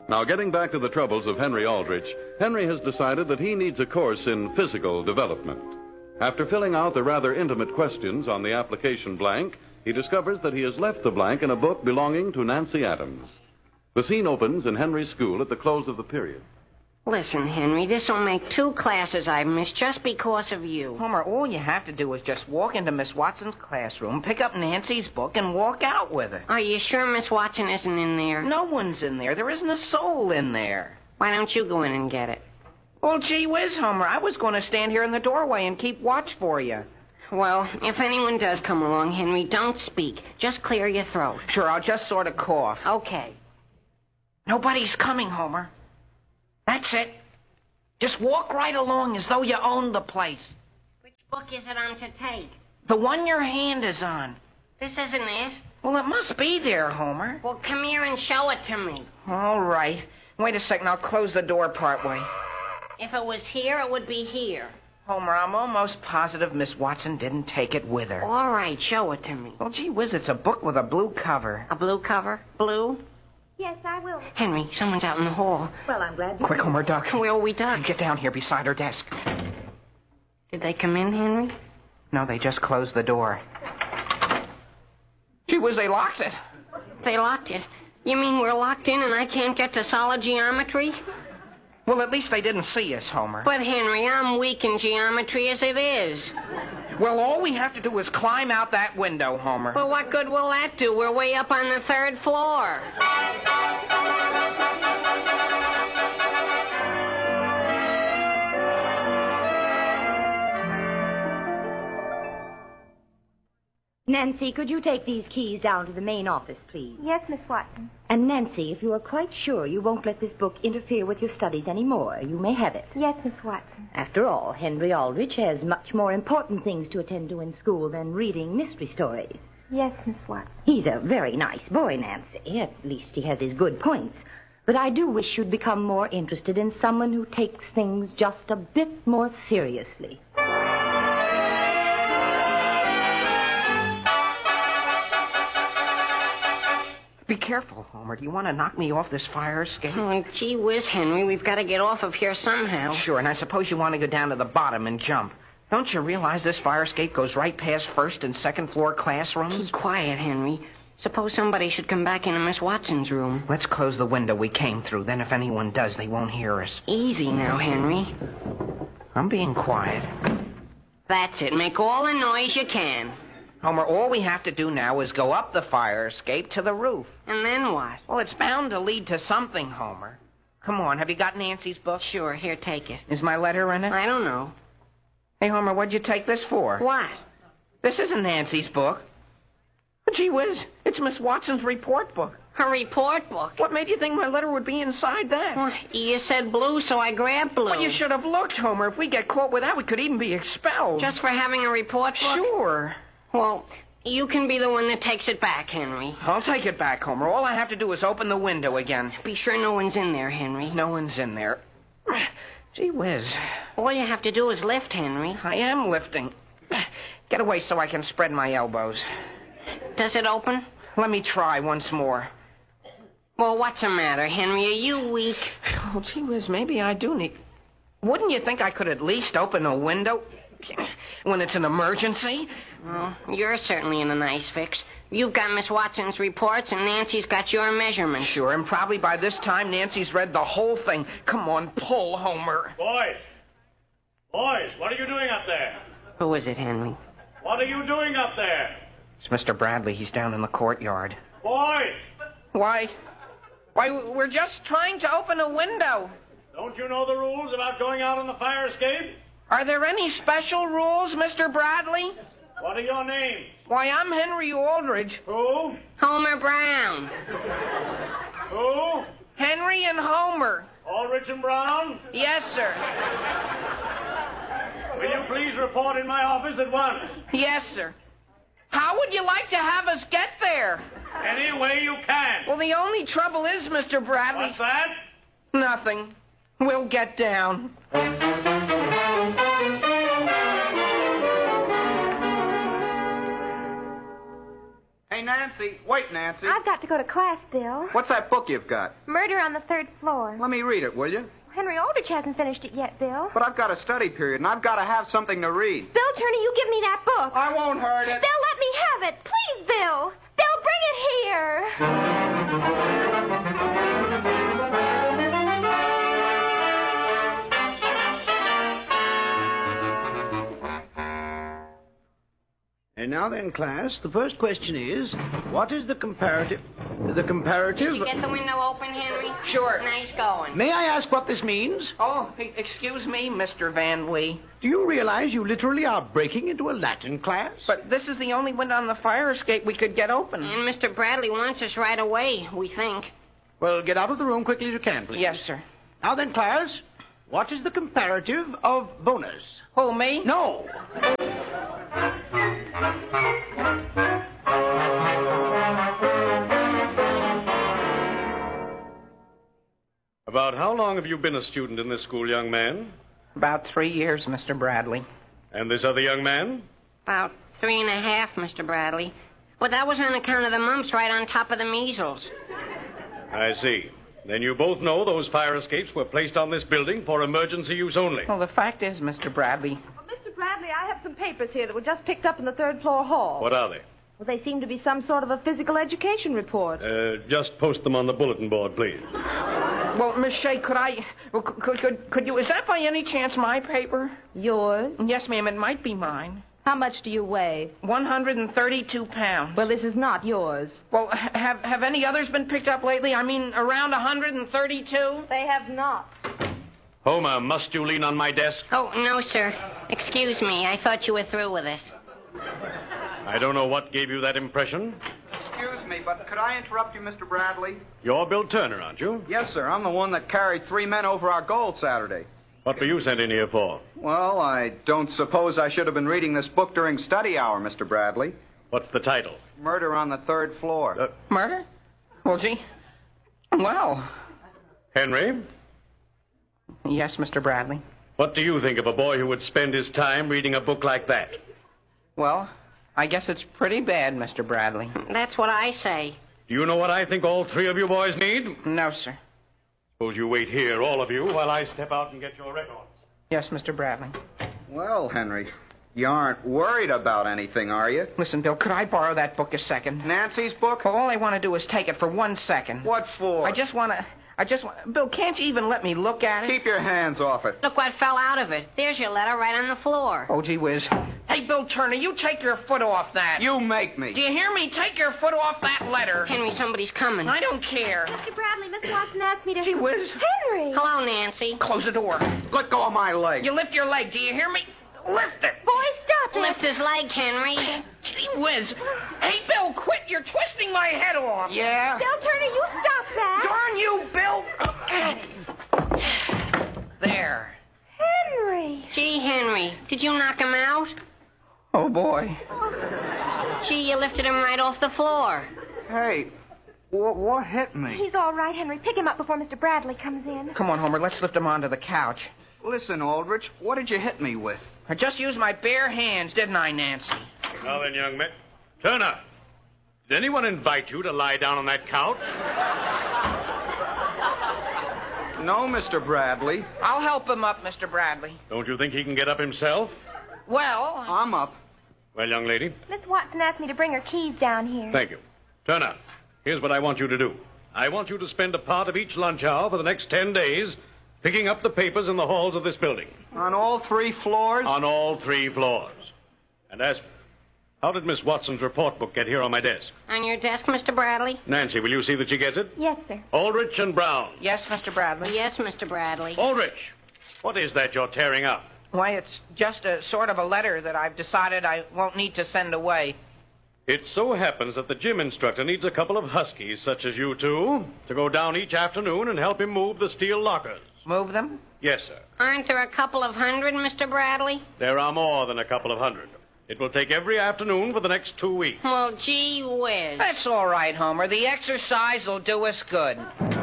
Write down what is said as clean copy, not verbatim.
Now, getting back to the troubles of Henry Aldrich, Henry has decided that he needs a course in physical development. After filling out the rather intimate questions on the application blank, he discovers that he has left the blank in a book belonging to Nancy Adams. The scene opens in Henry's school at the close of the period. Listen, Henry, this'll make 2 classes I've missed just because of you. Homer, all you have to do is just walk into Miss Watson's classroom, pick up Nancy's book, and walk out with her. Are you sure Miss Watson isn't in there? No one's in there. There isn't a soul in there. Why don't you go in and get it? Well, gee whiz, Homer, I was going to stand here in the doorway and keep watch for you. Well, if anyone does come along, Henry, don't speak. Just clear your throat. Sure, I'll just sort of cough. Okay. Nobody's coming, Homer. That's it. Just walk right along as though you owned the place. Which book is it on to take? The one your hand is on. This isn't it. Well, it must be there, Homer. Well, come here and show it to me. All right. Wait a second, I'll close the door partway. If it was here, it would be here. Homer, I'm almost positive Miss Watson didn't take it with her. All right, show it to me. Well, gee whiz, it's a book with a blue cover. A blue cover? Blue? Yes, I will. Henry, someone's out in the hall. Well, I'm glad you... Quick, Homer, duck. Where'll we duck? Get down here beside her desk. Did they come in, Henry? No, they just closed the door. Gee whiz, they locked it. They locked it. You mean we're locked in and I can't get to solid geometry? Well, at least they didn't see us, Homer. But, Henry, I'm weak in geometry as it is. Well, all we have to do is climb out that window, Homer. Well, what good will that do? We're way up on the 3rd floor. Nancy, could you take these keys down to the main office, please? Yes, Miss Watson. And Nancy, if you are quite sure you won't let this book interfere with your studies anymore, you may have it. Yes, Miss Watson. After all, Henry Aldrich has much more important things to attend to in school than reading mystery stories. Yes, Miss Watson. He's a very nice boy, Nancy. At least he has his good points. But I do wish you'd become more interested in someone who takes things just a bit more seriously. Be careful, Homer. Do you want to knock me off this fire escape? Oh, gee whiz, Henry. We've got to get off of here somehow. Sure, and I suppose you want to go down to the bottom and jump. Don't you realize this fire escape goes right past 1st and 2nd floor classrooms? Keep quiet, Henry. Suppose somebody should come back into Miss Watson's room. Let's close the window we came through. Then if anyone does, they won't hear us. Easy now, Henry. I'm being quiet. That's it. Make all the noise you can. Homer, all we have to do now is go up the fire escape to the roof. And then what? Well, it's bound to lead to something, Homer. Come on, have you got Nancy's book? Sure, here, take it. Is my letter in it? I don't know. Hey, Homer, what'd you take this for? What? This isn't Nancy's book. Gee whiz, it's Miss Watson's report book. Her report book? What made you think my letter would be inside that? Well, you said blue, so I grabbed blue. Well, you should have looked, Homer. If we get caught with that, we could even be expelled. Just for having a report book? Sure. Well, you can be the one that takes it back, Henry. I'll take it back, Homer. All I have to do is open the window again. Be sure no one's in there, Henry. No one's in there. Gee whiz. All you have to do is lift, Henry. I am lifting. Get away so I can spread my elbows. Does it open? Let me try once more. Well, what's the matter, Henry? Are you weak? Oh, gee whiz, maybe I do need... Wouldn't you think I could at least open a window when it's an emergency? Well, you're certainly in a nice fix. You've got Miss Watson's reports, and Nancy's got your measurements. Sure, and probably by this time Nancy's read the whole thing. Come on, pull, Homer. Boys! Boys, what are you doing up there? Who is it, Henry? What are you doing up there? It's Mr. Bradley. He's down in the courtyard. Boys! Why, we're just trying to open a window. Don't you know the rules about going out on the fire escape? Are there any special rules, Mr. Bradley? What are your names? Why, I'm Henry Aldrich. Who? Homer Brown. Who? Henry and Homer. Aldrich and Brown? Yes, sir. Will you please report in my office at once? Yes, sir. How would you like to have us get there? Any way you can. Well, the only trouble is, Mr. Bradley... What's that? Nothing. We'll get down. Hey, Nancy. Wait, Nancy. I've got to go to class, Bill. What's that book you've got? Murder on the Third Floor. Let me read it, will you? Henry Aldrich hasn't finished it yet, Bill. But I've got a study period, and I've got to have something to read. Bill Turner, you give me that book. I won't hurt it. Bill, let me have it. Please, Bill. Bill, bring it here. And now then, class, the first question is, what is the comparative... Did you get the window open, Henry? Sure. Nice going. May I ask what this means? Oh, excuse me, Mr. Van Wee. Do you realize you literally are breaking into a Latin class? But this is the only window on the fire escape we could get open. And Mr. Bradley wants us right away, we think. Well, get out of the room quickly as you can, please. Yes, sir. Now then, class, what is the comparative of bonus? Who, me? No. About how long have you been a student in this school, young man? About 3 years, Mr. Bradley. And this other young man? About 3.5, Mr. Bradley. But that was on account of the mumps right on top of the measles. I see. Then you both know those fire escapes were placed on this building for emergency use only. Well, the fact is, Mr. Bradley... Mr. Bradley, I have some papers here that were just picked up in the third-floor hall. What are they? Well, they seem to be some sort of a physical education report. Just post them on the bulletin board, please. Well, Miss Shea, could I... Well, could you... Is that by any chance my paper? Yours? Yes, ma'am, it might be mine. How much do you weigh? 132 pounds. Well, this is not yours. Well, have any others been picked up lately? I mean, around 132? They have not. Homer, must you lean on my desk? Oh, no, sir. Excuse me. I thought you were through with us. I don't know what gave you that impression. Excuse me, but could I interrupt you, Mr. Bradley? You're Bill Turner, aren't you? Yes, sir. I'm the one that carried 3 men over our goal Saturday. What were you sent in here for? Well, I don't suppose I should have been reading this book during study hour, Mr. Bradley. What's the title? Murder on the Third Floor. Murder? Well, gee. Well. Henry, Yes, Mr. Bradley. what do you think of a boy who would spend his time reading a book like that? Well, I guess it's pretty bad, Mr. Bradley. That's what I say. Do you know what I think all three of you boys need? No, sir. Suppose you wait here, all of you, while I step out and get your records. Yes, Mr. Bradley. Well, Henry, you aren't worried about anything, are you? Listen, Bill, could I borrow that book a second? Nancy's book? Well, all I want to do is take it for 1 second. What for? I just want... Bill, can't you even let me look at it? Keep your hands off it. Look what fell out of it. There's your letter right on the floor. Oh, gee whiz. Hey, Bill Turner, you take your foot off that. You make me. Do you hear me? Take your foot off that letter. Henry, somebody's coming. I don't care. Mr. Bradley, Miss Watson asked me to... Gee whiz. Henry! Hello, Nancy. Close the door. Let go of my leg. You lift your leg. Do you hear me? Lift it. Boy, stop it! Lift his leg, Henry. Gee whiz. Hey, Bill, quit. You're twisting my head off. Yeah? Bill Turner, you stop that! Darn you, Bill. There. Henry! Gee, Henry, did you knock him out? Oh, boy. Gee, you lifted him right off the floor. Hey, what hit me? He's all right, Henry. Pick him up before Mr. Bradley comes in. Come on, Homer. Let's lift him onto the couch. Listen, Aldrich, what did you hit me with? I just used my bare hands, didn't I, Nancy? Now then, young man. Turner, did anyone invite you to lie down on that couch? No, Mr. Bradley. I'll help him up, Mr. Bradley. Don't you think he can get up himself? Well, I'm up. Well, young lady, Miss Watson asked me to bring her keys down here. thank you. Turner, here's what I want you to do. I want you to spend a part of each lunch hour for the next 10 days picking up the papers in the halls of this building. On all 3 floors? On all 3 floors. And as... How did Miss Watson's report book get here on my desk? On your desk, Mr. Bradley? Nancy, will you see that she gets it? Yes, sir. Aldrich and Brown. yes, Mr. Bradley. Yes, Mr. Bradley. Aldrich, what is that you're tearing up? Why, it's just a sort of a letter that I've decided I won't need to send away. It so happens that the gym instructor needs a couple of huskies, such as you two, to go down each afternoon and help him move the steel lockers. Move them? Yes, sir. Aren't there a couple of hundred, Mr. Bradley? There are more than a couple of hundred. It will take every afternoon for the next 2 weeks. Well, gee whiz. That's all right, Homer. The exercise will do us good.